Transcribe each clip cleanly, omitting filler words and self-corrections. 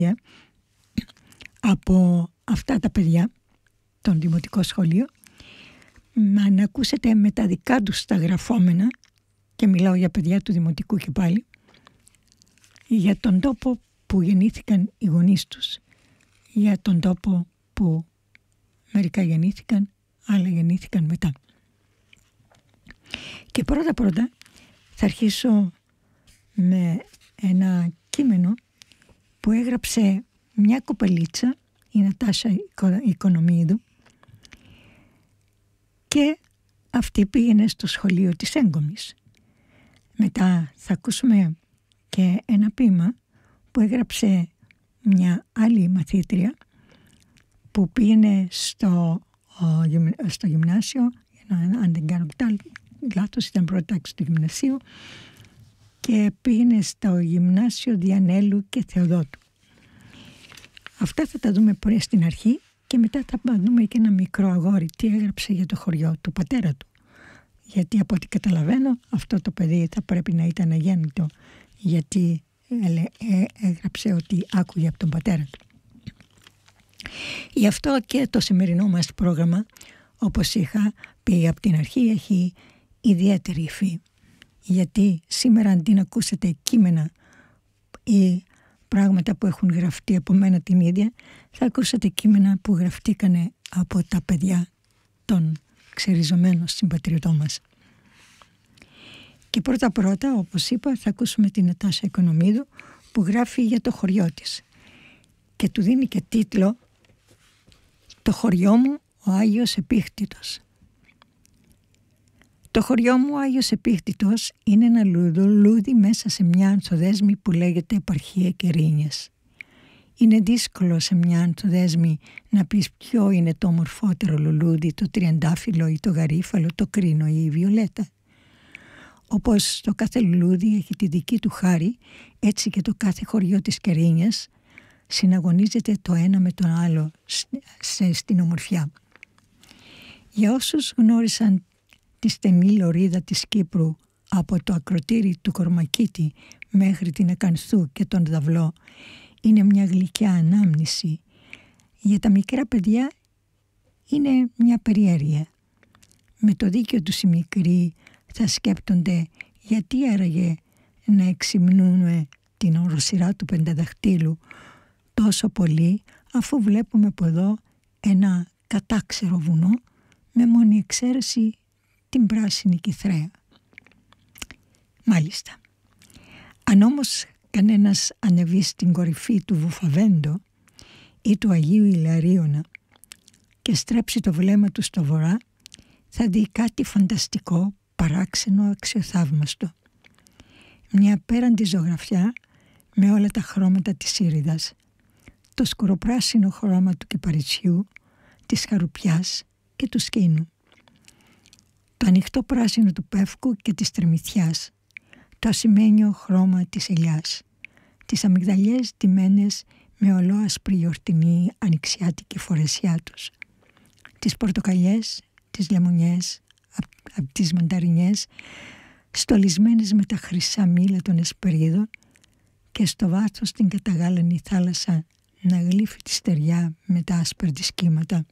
από αυτά τα παιδιά των δημοτικών σχολείων, να ακούσετε με τα δικά τους τα γραφόμενα, και μιλάω για παιδιά του δημοτικού και πάλι, για τον τόπο που γεννήθηκαν οι γονείς τους, για τον τόπο που μερικά γεννήθηκαν, άλλα γεννήθηκαν μετά. Και πρώτα θα αρχίσω με ένα κείμενο που έγραψε μια κοπελίτσα, η Νατάσα Οικονομίδου, και αυτή πήγαινε στο σχολείο της Έγκομης. Μετά θα ακούσουμε και ένα ποίημα που έγραψε μια άλλη μαθήτρια που πήγαινε στο γυμνάσιο, αν δεν κάνω λάθος, ήταν πρώτη τάξη του γυμνασίου, και πήγαινε στο γυμνάσιο Διανέλου και Θεοδότου. Αυτά θα τα δούμε πριν στην αρχή, και μετά θα δούμε και ένα μικρό αγόρι τι έγραψε για το χωριό του πατέρα του. Γιατί από ό,τι καταλαβαίνω αυτό το παιδί θα πρέπει να ήταν αγέννητο, γιατί έγραψε ότι άκουγε από τον πατέρα του. Γι' αυτό και το σημερινό μας πρόγραμμα, όπως είχα πει από την αρχή, έχει ιδιαίτερη υφή. Γιατί σήμερα αντί να ακούσετε κείμενα ή πράγματα που έχουν γραφτεί από μένα την ίδια, θα ακούσετε κείμενα που γραφτήκανε από τα παιδιά των ξεριζωμένων συμπατριωτών μας. Και πρώτα, όπως είπα, θα ακούσουμε την Νατάσα Οικονομίδου που γράφει για το χωριό της και του δίνει και τίτλο «Το χωριό μου ο Άγιος Επίχτητος». Το χωριό μου ο Άγιος Επίχτητος είναι ένα λουλούδι μέσα σε μια ανθοδέσμη που λέγεται Επαρχία Κερίνιας. Είναι δύσκολο σε μια ανθοδέσμη να πεις ποιο είναι το ομορφότερο λουλούδι, το τριαντάφυλλο ή το γαρίφαλο, το κρίνο ή η βιολέτα. Όπως το κάθε λουλούδι έχει τη δική του χάρη, έτσι και το κάθε χωριό της Κερίνιας συναγωνίζεται το ένα με τον άλλο στην ομορφιά. Για όσους γνώρισαν τη στενή λωρίδα της Κύπρου από το ακροτήρι του Κορμακίτη μέχρι την Ακανθού και τον Δαυλό, είναι μια γλυκιά ανάμνηση. Για τα μικρά παιδιά είναι μια περιέργεια. Με το δίκιο τους οι μικροί θα σκέπτονται γιατί άραγε να εξυμνούμε την οροσειρά του πενταδαχτύλου τόσο πολύ, αφού βλέπουμε από εδώ ένα κατάξερο βουνό με μόνη εξαίρεση την πράσινη Κυθρέα. Μάλιστα. Αν όμως κανένας ανεβεί στην κορυφή του Βουφαβέντο ή του Αγίου Ηλαρίωνα και στρέψει το βλέμμα του στο βορρά, θα δει κάτι φανταστικό, παράξενο, αξιοθαύμαστο. Μια απέραντη ζωγραφιά με όλα τα χρώματα της ήριδας, το σκουροπράσινο χρώμα του κυπαριτσιού, της χαρουπιάς και του σκήνου, το ανοιχτό πράσινο του πεύκου και της τρεμηθιάς, το ασημένιο χρώμα της ελιάς, τις αμυγδαλιές ντυμένες με ολόασπρη γιορτινή ανοιξιάτικη φορεσιά τους, τις πορτοκαλιές, τις λεμονιές, τις μανταρινιές, στολισμένες με τα χρυσά μήλα των εσπερίδων, και στο βάθος την καταγάλανη θάλασσα να γλύφει τη στεριά με τα άσπρα της κύματα.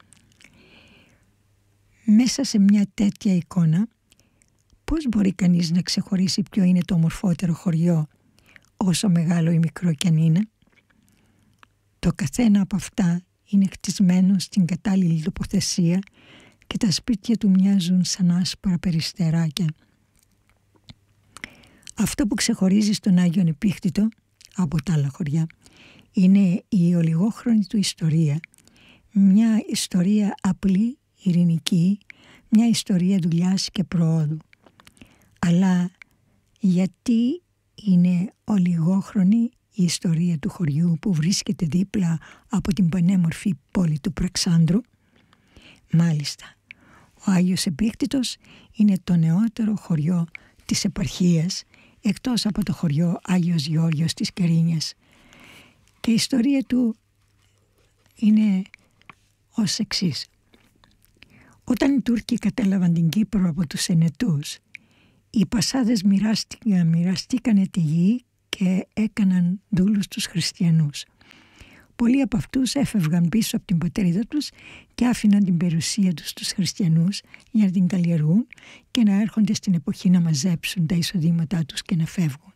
Μέσα σε μια τέτοια εικόνα, πώς μπορεί κανείς να ξεχωρίσει ποιο είναι το ομορφότερο χωριό, όσο μεγάλο ή μικρό κι αν είναι? Το καθένα από αυτά είναι χτισμένο στην κατάλληλη τοποθεσία και τα σπίτια του μοιάζουν σαν άσπρα περιστεράκια. Αυτό που ξεχωρίζει στον Άγιον Επίχτητο από τα άλλα χωριά είναι η ολιγόχρονη του ιστορία. Μια ιστορία απλή, ειρηνική, μια ιστορία δουλειάς και προόδου. Αλλά γιατί είναι ολιγόχρονη η ιστορία του χωριού που βρίσκεται δίπλα από την πανέμορφη πόλη του Πραξάνδρου? Μάλιστα, ο Άγιος Επίχτητος είναι το νεότερο χωριό της επαρχίας, εκτός από το χωριό Άγιος Γεώργιος της Κερίνιας. Και η ιστορία του είναι ως εξής. Όταν οι Τούρκοι κατέλαβαν την Κύπρο από τους Ενετούς, οι Πασάδες μοιραστήκανε τη γη και έκαναν δούλους τους χριστιανούς. Πολλοί από αυτούς έφευγαν πίσω από την πατρίδα τους και άφηναν την περιουσία τους στους χριστιανούς για να την καλλιεργούν και να έρχονται στην εποχή να μαζέψουν τα εισοδήματά τους και να φεύγουν.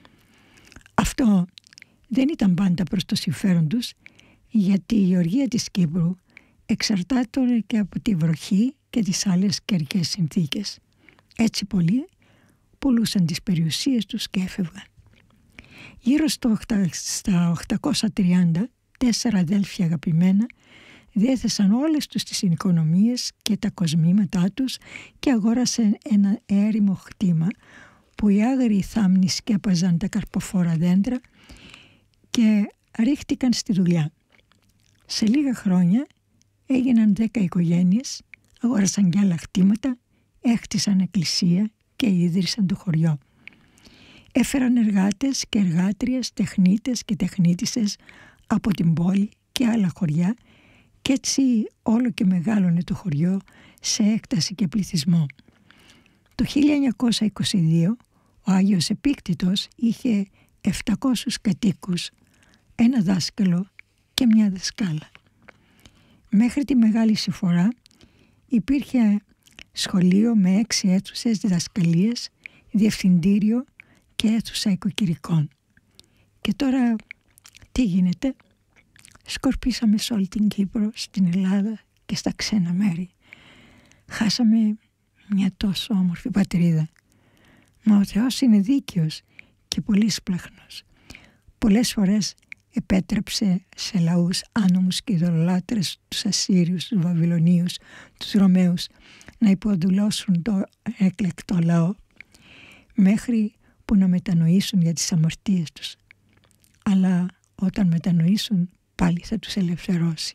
Αυτό δεν ήταν πάντα προς το συμφέρον τους, γιατί η γεωργία της Κύπρου εξαρτάται και από τη βροχή και τις άλλες καιρικές συνθήκες. Έτσι πολλοί πουλούσαν τις περιουσίες τους και έφευγαν. Γύρω στα 830, 4 αδέλφια αγαπημένα διέθεσαν όλες τους τις οικονομίες και τα κοσμήματά τους και αγόρασαν ένα έρημο χτήμα που οι άγριοι θάμνοι σκέπαζαν τα καρποφόρα δέντρα και ρίχτηκαν στη δουλειά. Σε λίγα χρόνια έγιναν 10 οικογένειες, αγόρασαν κι άλλα χτήματα, έχτισαν εκκλησία και ίδρυσαν το χωριό. Έφεραν εργάτες και εργάτριες, τεχνίτες και τεχνίτισσες από την πόλη και άλλα χωριά και έτσι όλο και μεγάλωνε το χωριό σε έκταση και πληθυσμό. Το 1922 ο Άγιος Επίκτητος είχε 700 κατοίκους, ένα δάσκαλο και μια δασκάλα. Μέχρι τη Μεγάλη Συμφορά υπήρχε σχολείο με 6 αίθουσες διδασκαλίες, διευθυντήριο και αίθουσα οικοκυρικών. Και τώρα τι γίνεται? Σκορπίσαμε σε όλη την Κύπρο, στην Ελλάδα και στα ξένα μέρη. Χάσαμε μια τόσο όμορφη πατρίδα. Μα ο Θεός είναι δίκαιος και πολύ σπλαχνός. Πολλές φορές επέτρεψε σε λαούς άνομους και ειδωλολάτρες, τους Ασσύριους, τους Βαβυλωνίους, τους Ρωμαίους, να υποδουλώσουν το εκλεκτό λαό, μέχρι που να μετανοήσουν για τις αμαρτίες τους. Αλλά όταν μετανοήσουν πάλι θα τους ελευθερώσει.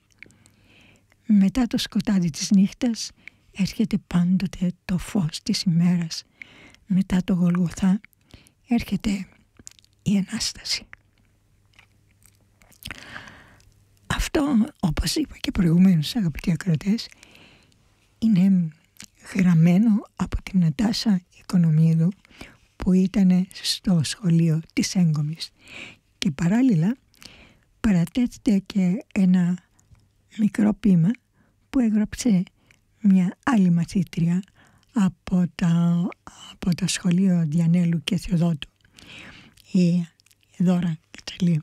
Μετά το σκοτάδι της νύχτας έρχεται πάντοτε το φως της ημέρας. Μετά το Γολγοθά έρχεται η Ανάσταση. Αυτό, όπως είπα και προηγουμένως αγαπητοί ακροατές, είναι γραμμένο από την Νατάσα Οικονομίδου που ήταν στο σχολείο της Έγκομης. Και παράλληλα παρατέθεται και ένα μικρό ποίημα που έγραψε μια άλλη μαθήτρια από το σχολείο Διανέλου και Θεοδότου, η Δώρα Κατσαλίου.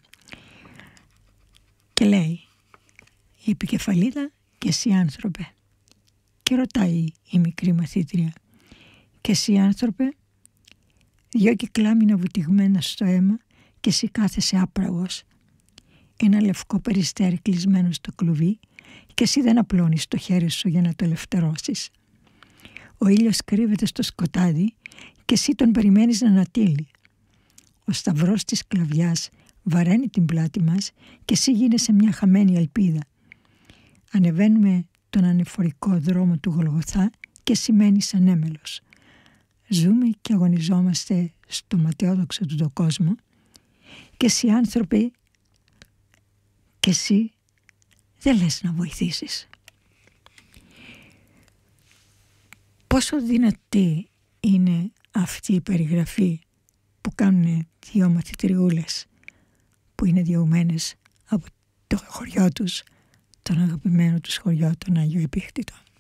Και λέει η επικεφαλίδα «Και εσύ άνθρωπε». Και ρωτάει η μικρή μαθήτρια «Και εσύ άνθρωπε?» 2 κυκλάμινα βουτυγμένα στο αίμα και εσύ κάθεσαι άπραγος. Ένα λευκό περιστέρι κλεισμένο στο κλουβί και εσύ δεν απλώνεις το χέρι σου για να το ελευθερώσεις. Ο ήλιος κρύβεται στο σκοτάδι και εσύ τον περιμένεις να ανατείλει. Ο σταυρός της σκλαβιάς βαραίνει την πλάτη μας και εσύ γίνεσαι μια χαμένη ελπίδα. Ανεβαίνουμε τον ανηφορικό δρόμο του Γολγοθά και εσύ μένεις ανέμελος. Ζούμε και αγωνιζόμαστε στο ματαιόδοξο του το κόσμο και εσύ άνθρωποι, και εσύ δεν λες να βοηθήσεις. Πόσο δυνατή είναι αυτή η περιγραφή που κάνουν 2 μαθητριούλες που είναι διωγμένες από το χωριό τους, τον αγαπημένο τους χωριό, τον Άγιο Επίκτητο.